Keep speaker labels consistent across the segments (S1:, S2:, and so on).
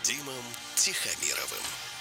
S1: Вадимом Тихомировым.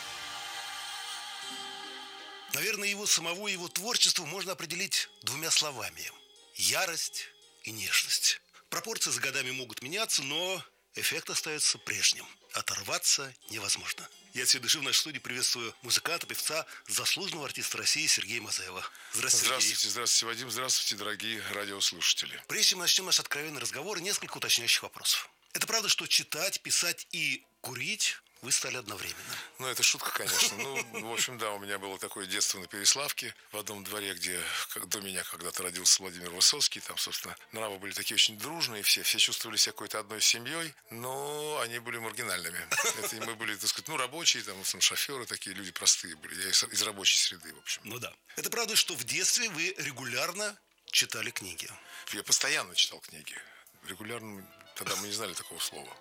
S1: Наверное, его самого, его творчество можно определить двумя словами: ярость и нежность. Пропорции с годами могут меняться, но эффект остается прежним. Оторваться невозможно. Я от всей души в нашей студии приветствую музыканта, певца, заслуженного артиста России Сергея Мазаева. Здравствуйте, Сергей.
S2: Здравствуйте, Вадим. Здравствуйте, дорогие радиослушатели.
S1: Прежде чем мы начнем наш откровенный разговор, несколько уточняющих вопросов. Это правда, что читать, писать и курить вы стали одновременно?
S2: Ну, это шутка, конечно. В общем, да, у меня было такое детство на Переславке, в одном дворе, где до меня когда-то родился Владимир Высоцкий. Там, собственно, нравы были такие очень дружные, все чувствовали себя какой-то одной семьей, но они были маргинальными. Это мы были, так сказать, рабочие, там, шоферы такие, люди простые были. Я из рабочей среды, в общем.
S1: Ну да. Это правда, что в детстве вы регулярно читали книги?
S2: Я постоянно читал книги. Регулярно, тогда мы не знали такого слова.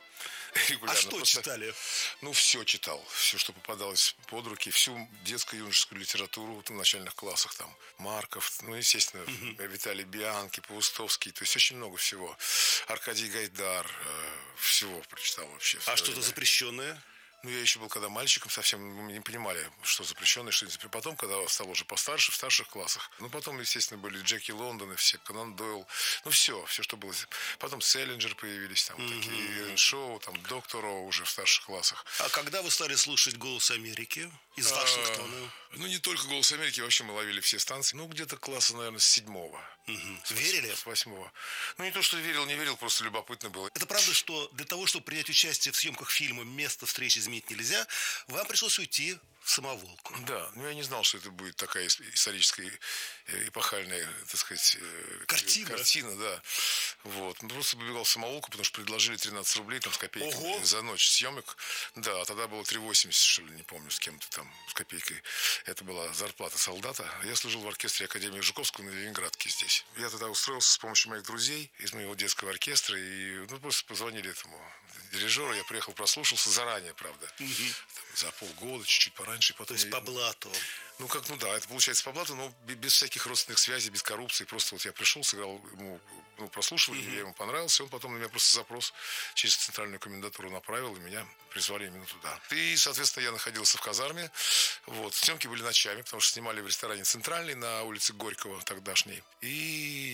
S1: А что читали?
S2: Все читал. Все, что попадалось под руки. Всю детско-юношескую литературу в начальных классах. Там Марков, естественно, Виталий Бианки, Паустовский. То есть очень много всего. Аркадий Гайдар. Всего прочитал вообще.
S1: А что-то запрещенное?
S2: Я еще был когда мальчиком, совсем мы не понимали, что запрещенное, что не запрещенное. Потом, когда стал уже постарше, в старших классах. Потом, естественно, были Джеки Лондоны, все, Конан Дойл. Все, что было. Потом Селлинджер появились, там такие шоу, там Доктор Роу уже в старших классах.
S1: А когда вы стали слушать «Голос Америки» из Вашингтона?
S2: Не только «Голос Америки», вообще мы ловили все станции. Где-то класса, наверное, с 7-го.
S1: Верили?
S2: С 8-го. Не то, что верил, не верил, просто любопытно было.
S1: Это правда, что для того, чтобы принять участие в съемках фильма «Место встречи изменить нельзя», вам пришлось уйти в самоволку?
S2: Да, я не знал, что это будет такая историческая, эпохальная, так сказать, картина, да. Просто побегал в самоволку, потому что предложили 13 рублей там, с копейками за ночь съемок. Да, тогда было 3,80, что ли, не помню, с кем-то там, с копейкой. Это была зарплата солдата. Я служил в оркестре Академии Жуковского на Ленинградке здесь. Я тогда устроился с помощью моих друзей из моего детского оркестра, и просто позвонили этому дирижеру. Я приехал, прослушался заранее, правда. За полгода, чуть-чуть пораньше. И потом
S1: то есть по блату?
S2: Это получается по блату, но без всяких родственных связей, без коррупции. Просто я пришел, сыграл ему, прослушивали, я ему понравился, он потом на меня просто запрос через центральную комендатуру направил, и меня призвали именно туда. И, соответственно, я находился в казарме. Съемки были ночами, потому что снимали в ресторане «Центральный» на улице Горького тогдашней. И